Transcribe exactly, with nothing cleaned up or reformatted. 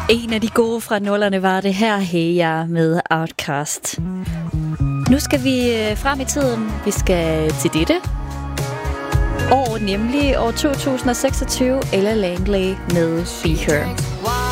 En af de gode fra nullerne var det her, Hey Ya med Outcast. Nu skal vi frem i tiden. Vi skal til dette år, nemlig år to tusind seksogtyve, Ella Langley med Be Her.